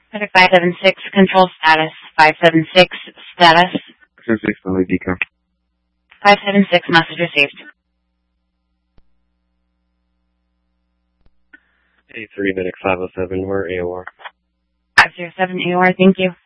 Medic 576, control status. 576, status. 576, Lily Decom. 576, message received. A3, Medic 507, we're AOR. 507 AOR, thank you.